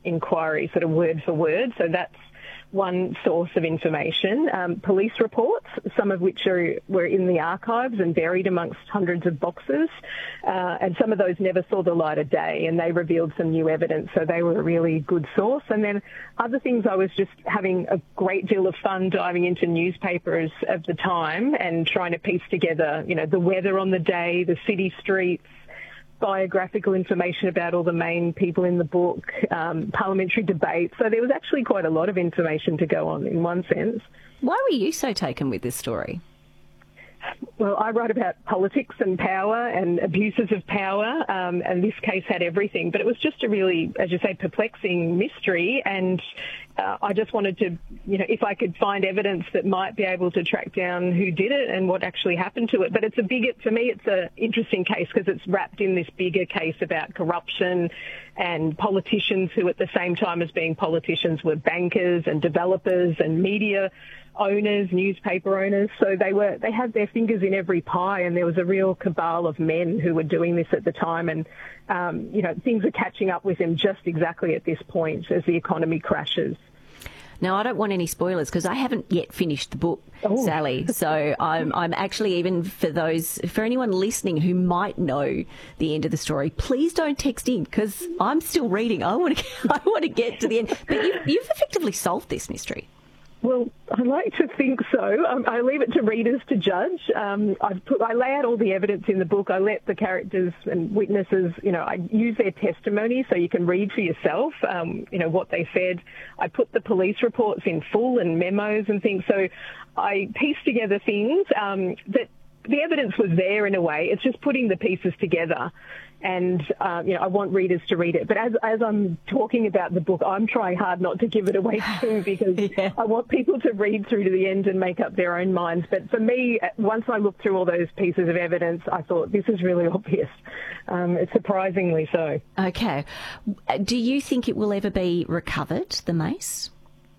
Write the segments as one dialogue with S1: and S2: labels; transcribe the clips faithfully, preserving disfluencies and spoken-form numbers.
S1: inquiry, sort of word for word. So that's one source of information. Um, police reports, some of which are, were in the archives and buried amongst hundreds of boxes, uh, and some of those never saw the light of day, and they revealed some new evidence, so they were a really good source. And then other things, I was just having a great deal of fun diving into newspapers of the time and trying to piece together, you know, the weather on the day, the city streets, biographical information about all the main people in the book, um, parliamentary debates. So there was actually quite a lot of information to go on in one sense.
S2: Why were you so taken with this story?
S1: Well, I write about politics and power and abuses of power, um, and this case had everything. But it was just a really, as you say, perplexing mystery, and uh, I just wanted to, you know, if I could find evidence that might be able to track down who did it and what actually happened to it. But it's a bigger, for me, it's an interesting case because it's wrapped in this bigger case about corruption and politicians who, at the same time as being politicians, were bankers and developers and media owners, newspaper owners. So they were, they had their fingers in every pie, and there was a real cabal of men who were doing this at the time. And, um, you know, things are catching up with them just exactly at this point as the economy crashes.
S2: Now, I don't want any spoilers because I haven't yet finished the book, oh. Sally. So I'm, I'm actually, even for those, for anyone listening who might know the end of the story, please don't text in because I'm still reading. I want to, I want to get to the end. But you, you've effectively solved this mystery.
S1: Well, I like to think so. Um, I leave it to readers to judge. Um, I've put, I lay out all the evidence in the book. I let the characters and witnesses, you know, I use their testimony so you can read for yourself, um, you know, what they said. I put the police reports in full and memos and things. So I pieced together things um, that the evidence was there in a way. It's just putting the pieces together. And, uh, you know, I want readers to read it. But as as I'm talking about the book, I'm trying hard not to give it away too because yeah. I want people to read through to the end and make up their own minds. But for me, once I looked through all those pieces of evidence, I thought this is really obvious. Um, it's surprisingly so.
S2: Okay. Do you think it will ever be recovered, the mace?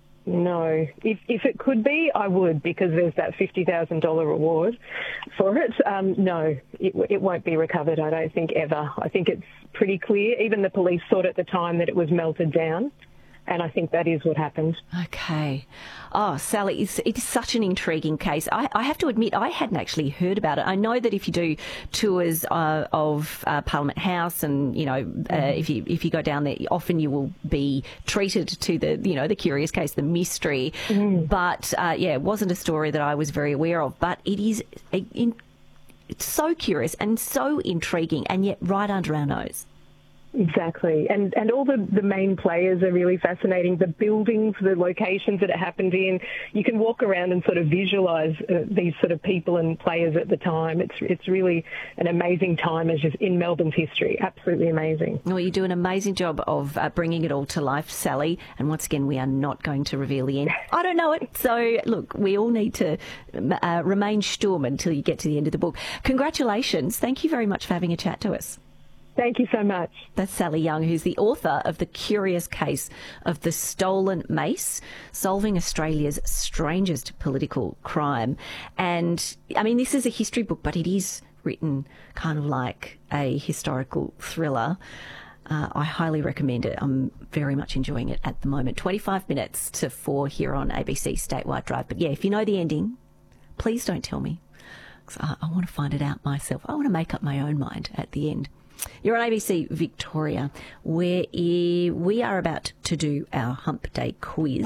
S1: No. If if it could be, I would, because there's that fifty thousand dollars reward for it. Um, no, it, it won't be recovered, I don't think, ever. I think it's pretty clear. Even the police thought at the time that it was melted down. And I think that is what happened.
S2: Okay. Oh, Sally, it's, it's such an intriguing case. I, I have to admit, I hadn't actually heard about it. I know that if you do tours uh, of uh, Parliament House and, you know, uh, if you if you go down there, often you will be treated to the, you know, the curious case, the mystery. Mm. But, uh, yeah, it wasn't a story that I was very aware of. But it is a, in, it's so curious and so intriguing and yet right under our nose.
S1: Exactly. And and all the, the main players are really fascinating. The buildings, the locations that it happened in, you can walk around and sort of visualise uh, these sort of people and players at the time. It's it's really an amazing time as just in Melbourne's history. Absolutely amazing.
S2: Well, you do an amazing job of uh, bringing it all to life, Sally. And once again, we are not going to reveal the end. I don't know it. So, look, we all need to uh, remain stum until you get to the end of the book. Congratulations. Thank you very much for having a chat to us.
S1: Thank you so much.
S2: That's Sally Young, who's the author of The Curious Case of the Stolen Mace, Solving Australia's Strangest Political Crime. And, I mean, this is a history book, but it is written kind of like a historical thriller. Uh, I highly recommend it. I'm very much enjoying it at the moment. twenty-five minutes to four here on A B C Statewide Drive. But, yeah, if you know the ending, please don't tell me. 'Cause I, I want to find it out myself. I want to make up my own mind at the end. You're on A B C Victoria, where we are about to do our Hump Day quiz.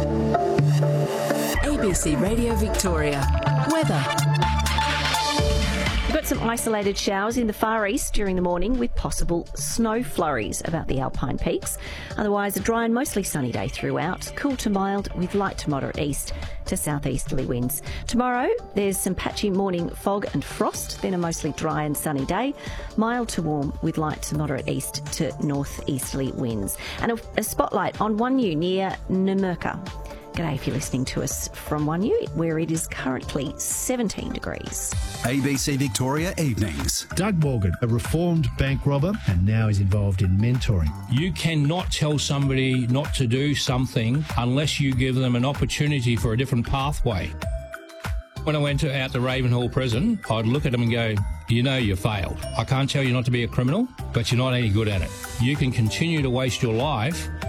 S3: A B C Radio Victoria. Weather.
S2: We've got some isolated showers in the far east during the morning with possible snow flurries about the Alpine peaks. Otherwise, a dry and mostly sunny day throughout. Cool to mild with light to moderate east to southeasterly winds. Tomorrow, there's some patchy morning fog and frost, then a mostly dry and sunny day. Mild to warm with light to moderate east to northeasterly winds. And a, a spotlight on Wunyu near Numurkah. G'day if you're listening to us from Wunyu, where it is currently seventeen degrees.
S4: A B C Victoria Evenings.
S5: Doug Morgan, a reformed bank robber, and now is involved in mentoring.
S6: You cannot tell somebody not to do something unless you give them an opportunity for a different pathway. When I went to, out to Ravenhall Prison, I'd look at them and go, you know you failed. I can't tell you not to be a criminal, but you're not any good at it. You can continue to waste your life